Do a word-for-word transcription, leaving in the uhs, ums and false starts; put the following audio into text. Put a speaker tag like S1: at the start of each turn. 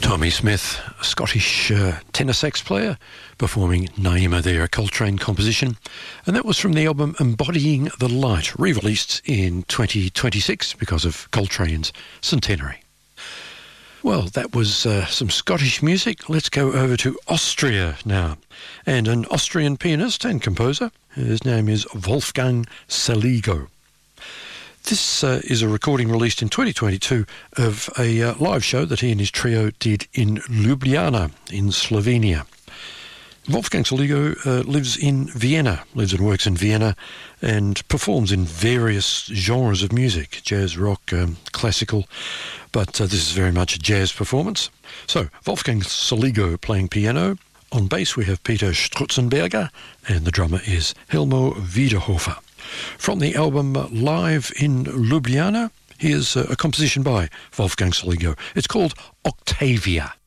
S1: Tommy Smith, a Scottish uh, tenor sax player, performing Naima there, a Coltrane composition. And that was from the album Embodying the Light, re-released in twenty twenty-six because of Coltrane's centenary. Well, that was uh, some Scottish music. Let's go over to Austria now. And an Austrian pianist and composer. His name is Wolfgang Saligo. This uh, is a recording released in twenty twenty-two of a uh, live show that he and his trio did in Ljubljana in Slovenia. Wolfgang Saligo uh, lives in Vienna, lives and works in Vienna, and performs in various genres of music, jazz, rock, um, classical, but uh, this is very much a jazz performance. So, Wolfgang Saligo playing piano. On bass we have Peter Strutzenberger, and the drummer is Helmo Wiederhofer. From the album Live in Ljubljana, here's a composition by Wolfgang Saligo. It's called Octavia.